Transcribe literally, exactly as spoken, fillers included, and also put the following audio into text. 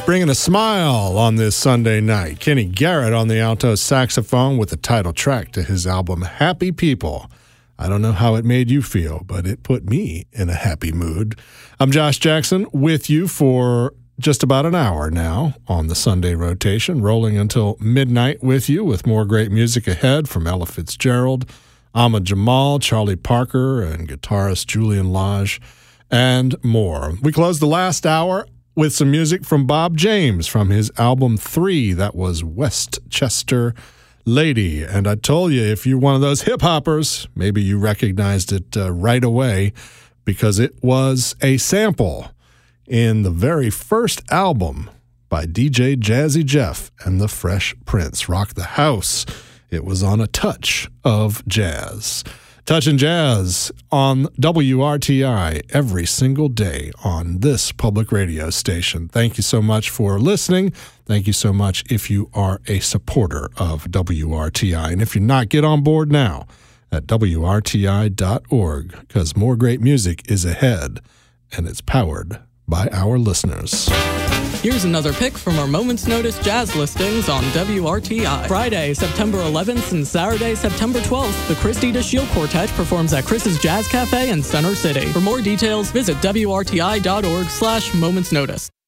Bringing a smile on this Sunday night. Kenny Garrett on the alto saxophone with the title track to his album Happy People. I don't know how it made you feel, but it put me in a happy mood. I'm Josh Jackson with you for just about an hour now on the Sunday rotation, rolling until midnight with you with more great music ahead from Ella Fitzgerald, Ahmad Jamal, Charlie Parker, and guitarist Julian Lage, and more. We closed the last hour with some music from Bob James from his album three. That was Westchester Lady. And I told you, if you're one of those hip-hoppers, maybe you recognized it uh, right away because it was a sample in the very first album by D J Jazzy Jeff and the Fresh Prince, Rock the House. It was on a touch of jazz. Touchin' Jazz on W R T I every single day on this public radio station. Thank you so much for listening. Thank you so much if you are a supporter of W R T I. And if you're not, get on board now at W R T I dot org because more great music is ahead and it's powered by our listeners. Here's another pick from our Moments Notice jazz listings on W R T I. Friday, September eleventh and Saturday, September twelfth, the Christy DeShiel Quartet performs at Chris's Jazz Cafe in Center City. For more details, visit W R T I dot org slash Moments Notice.